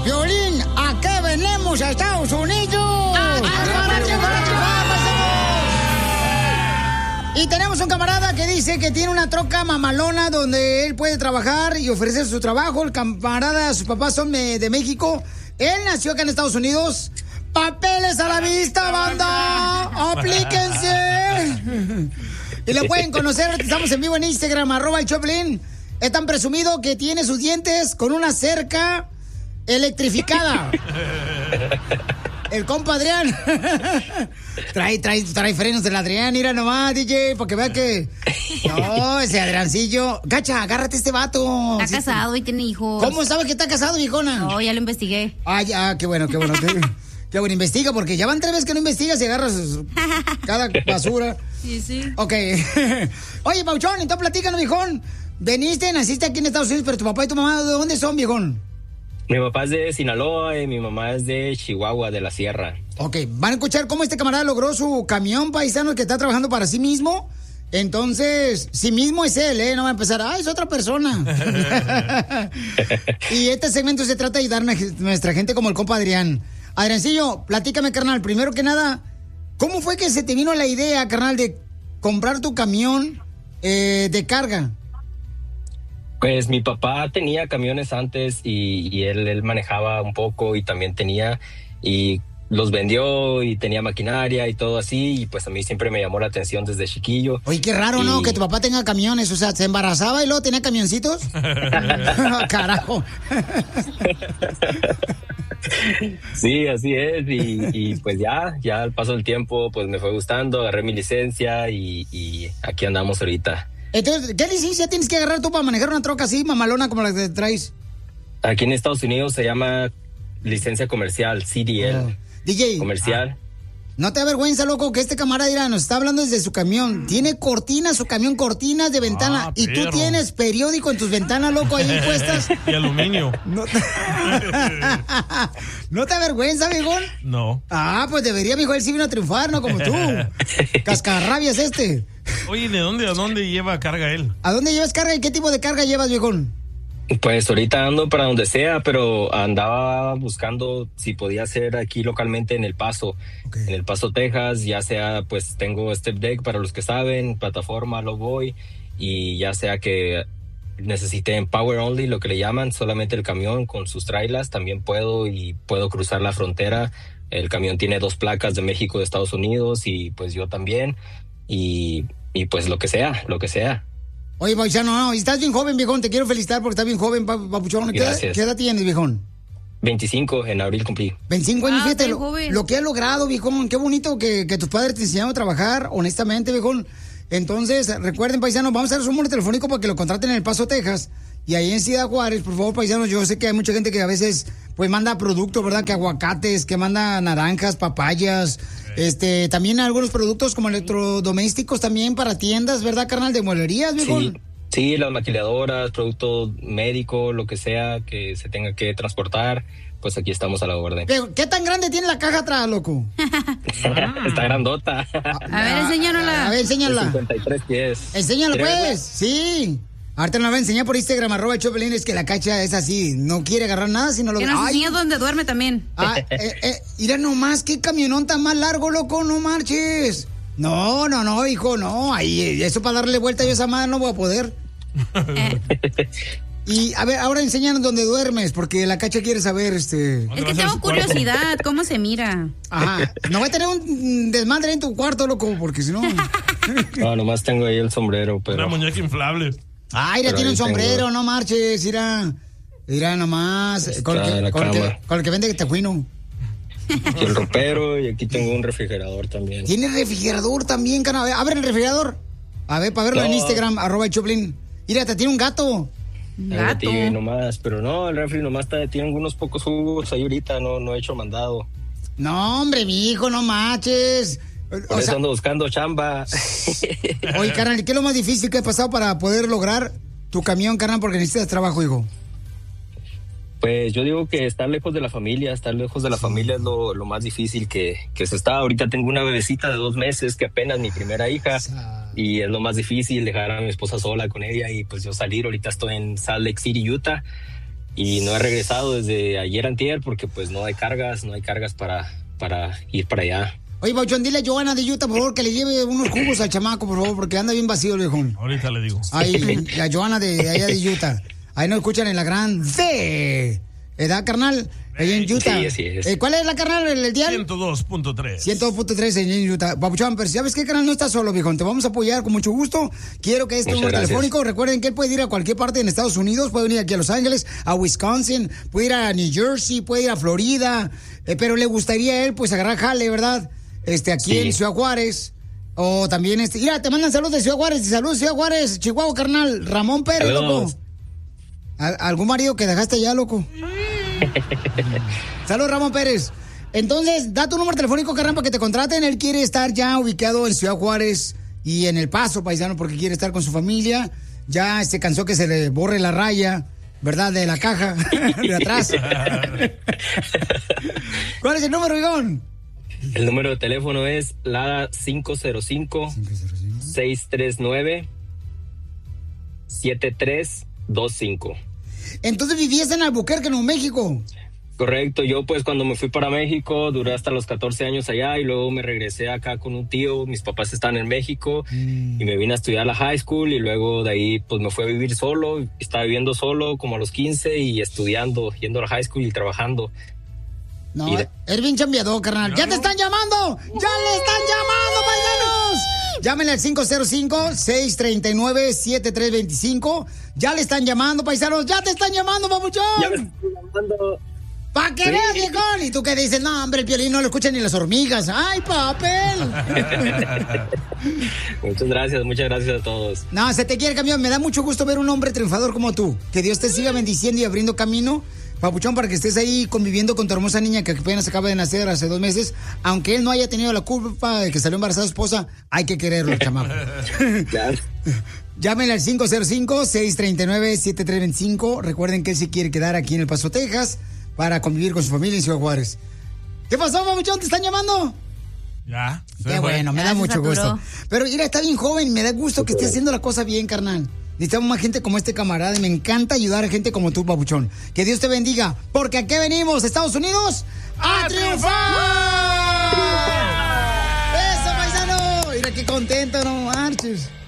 Piolín, ¿a qué venimos a Estados Unidos? ¡A triunfar, Y tenemos un camarada que dice que tiene una troca mamalona donde él puede trabajar y ofrecer su trabajo. El camarada, sus papás son de México. Él nació acá en Estados Unidos. ¡Papeles a la vista, banda! ¡Aplíquense! Y lo pueden conocer, estamos en vivo en Instagram, @el_Choplin. Es tan presumido que tiene sus dientes con una cerca electrificada. El compa Adrián. Trae frenos del Adrián, mira nomás, DJ, para que vea que... No, ese Adriancillo. Gacha, agárrate este vato. Está casado y tiene hijos. ¿Cómo sabe que está casado, viejona? No, ya lo investigué. Ah, ya, qué bueno. Qué bueno, investiga, porque ya van 3 veces que no investigas y agarras cada basura. Sí. Ok. Oye, Pauchón, entonces platícanos, viejón. Naciste aquí en Estados Unidos, pero tu papá y tu mamá, ¿de dónde son, viejón? Mi papá es de Sinaloa y mi mamá es de Chihuahua, de la Sierra. Ok, van a escuchar cómo este camarada logró su camión, paisano, que está trabajando para sí mismo. Entonces, sí mismo es él, ¿eh? No va a empezar, es otra persona. Y este segmento se trata de ayudar a nuestra gente como el compa Adrián. Adriancillo, platícame, carnal, primero que nada, ¿cómo fue que se te vino la idea, carnal, de comprar tu camión de carga? Pues mi papá tenía camiones antes y él manejaba un poco y también tenía, y los vendió y tenía maquinaria y todo así, y pues a mí siempre me llamó la atención desde chiquillo. Oye, qué raro, ¿no? Que tu papá tenga camiones, o sea, ¿se embarazaba y luego tenía camioncitos? Carajo. Sí, así es, y pues ya al paso del tiempo pues me fue gustando, agarré mi licencia y aquí andamos ahorita. Entonces, ¿qué licencia tienes que agarrar tú para manejar una troca así, mamalona, como la que traes? Aquí en Estados Unidos se llama licencia comercial, CDL. DJ. Comercial. No te da vergüenza, loco, que este camarada nos está hablando desde su camión. Tiene cortinas, su camión, cortinas de ventana. Y tú tienes periódico en tus ventanas, loco, ahí puestas. Y aluminio. ¿No te da vergüenza, viejón? No. Pues debería, mijo, él sí vino a triunfar, no como tú. Cascarrabias este. Oye, ¿a dónde lleva carga él? ¿A dónde llevas carga y qué tipo de carga llevas, viejón? Pues ahorita ando para donde sea, pero andaba buscando si podía ser aquí localmente en El Paso, en El Paso, Texas, ya sea, pues tengo step deck para los que saben, plataforma, lo voy, y ya sea que necesiten power only, lo que le llaman, solamente el camión con sus trailers, también puedo cruzar la frontera. El camión tiene 2 placas de México, de Estados Unidos, y pues yo también, y pues lo que sea. Oye, paisano, estás bien joven, viejón, te quiero felicitar porque estás bien joven, papuchón. ¿Qué edad tienes, viejón? 25, en abril cumplí. 25 años, fíjate, lo que has logrado, viejón, qué bonito que tus padres te enseñaron a trabajar, honestamente, viejón. Entonces, recuerden, paisanos, vamos a hacer su número telefónico para que lo contraten en El Paso, Texas. Y ahí en Ciudad Juárez, por favor, paisanos, yo sé que hay mucha gente que a veces, pues, manda productos, ¿verdad? Que aguacates, que manda naranjas, papayas, también algunos productos como electrodomésticos también para tiendas, ¿verdad, carnal? De mueblerías, viejo. Sí, las maquiladoras, productos médicos, lo que sea que se tenga que transportar, pues aquí estamos a la orden. Pero, ¿qué tan grande tiene la caja atrás, loco? Está grandota. A ver, enséñanosla. A ver, enséñala. 53 pies. Enséñalo, pues. Sí. Ahorita nos va a enseñar por Instagram, @Choplin, es que la Cacha es así, no quiere agarrar nada, sino lo que nos enseña donde duerme también. Mira nomás, qué camionón tan más largo, loco, no marches. No, hijo, no, ahí, eso para darle vuelta yo a esa madre no voy a poder. Y, a ver, ahora enséñanos dónde duermes, porque la Cacha quiere saber, Es que tengo curiosidad, ¿cómo se mira? Ajá, no voy a tener un desmadre en tu cuarto, loco, porque si no... No, nomás tengo ahí el sombrero, pero... Una muñeca inflable. Mira, tiene un sombrero, no marches, mira nomás, con el que vende tejuino. Y el ropero, y aquí tengo un refrigerador también. ¿Tiene refrigerador también, carnal? Abre el refrigerador. A ver, para verlo en Instagram, @Choplin. Mira, te tiene un gato. Gato. Nomás, pero no, el refri nomás tiene unos pocos jugos ahí ahorita, no he hecho mandado. No, hombre, mi hijo, no marches. Por eso ando buscando chamba. Oye, carnal, ¿qué es lo más difícil que ha pasado para poder lograr tu camión, carnal? Porque necesitas trabajo, hijo. Pues yo digo que estar lejos de la familia es lo más difícil que se está. Ahorita tengo una bebecita de 2 meses que apenas mi primera hija y es lo más difícil dejar a mi esposa sola con ella y pues yo salir. Ahorita estoy en Salt Lake City, Utah y no he regresado desde ayer antier porque pues no hay cargas para ir para allá. Oye, Papuchón, dile a Joana de Utah, por favor, que le lleve unos jugos al chamaco, por favor, porque anda bien vacío, viejón. Ahorita le digo. Ay, la Joana de allá de Utah. Ahí nos escuchan en la gran C. ¿Edad, carnal? Allá en Utah. Sí, así es. ¿Cuál es la, carnal, el dial? 102.3. 102.3 en Utah. Papuchón, pero ¿sabes qué, carnal? No estás solo, viejón. Te vamos a apoyar con mucho gusto. Quiero que este número telefónico, recuerden que él puede ir a cualquier parte en Estados Unidos, puede venir aquí a Los Ángeles, a Wisconsin, puede ir a New Jersey, puede ir a Florida, pero le gustaría a él, pues, agarrar jale, ¿verdad? Aquí en Ciudad Juárez. O también, mira, te mandan saludos de Ciudad Juárez. Saludos, Ciudad Juárez, Chihuahua, carnal. Ramón Pérez, loco. ¿Algún marido que dejaste allá, loco? Saludos, Ramón Pérez. Entonces, da tu número telefónico, carnal, para que te contraten. Él quiere estar ya ubicado en Ciudad Juárez y en El Paso, paisano, porque quiere estar con su familia. Ya se cansó que se le borre la raya, ¿verdad? De la caja, de atrás. ¿Cuál es el número, Vigón? El número de teléfono es LADA 505-639-7325. Entonces vivías en Albuquerque, Nuevo México. Correcto, yo pues cuando me fui para México duré hasta los 14 años allá y luego me regresé acá con un tío, mis papás están en México y me vine a estudiar la high school y luego de ahí pues me fui a vivir solo, estaba viviendo solo como a los 15 y estudiando, yendo a la high school y trabajando. No, eres bien chambeador, carnal. ¡Ya te están llamando! ¡Ya le están llamando, paisanos! Llámenle al 505-639-7325. Ya le están llamando, paisanos. ¡Ya te están llamando, papuchón! Ya me están llamando. ¡Pa' que veas, viejón! Y tú que dices, no, hombre, el Piolín no lo escuchan ni las hormigas. ¡Ay, papel! Muchas gracias a todos. No, se te quiere, camión. Me da mucho gusto ver un hombre triunfador como tú. Que Dios te siga bendiciendo y abriendo camino, papuchón, para que estés ahí conviviendo con tu hermosa niña que apenas acaba de nacer hace 2 meses. Aunque él no haya tenido la culpa de que salió embarazada su esposa, hay que quererlo, chamaco. Claro. Llámenle al 505-639-7325. Recuerden que él se quiere quedar aquí en El Paso, Texas, para convivir con su familia en Ciudad Juárez. ¿Qué pasó, papuchón? ¿Te están llamando? Ya. Qué bueno, me da mucho gusto. Pero mira, está bien joven, me da gusto que esté haciendo la cosa bien, carnal. Necesitamos más gente como este camarada y me encanta ayudar a gente como tú, papuchón. Que Dios te bendiga, porque ¿a qué venimos, Estados Unidos? ¡A triunfar! ¡Eso, paisano! Mira qué contento, no marches.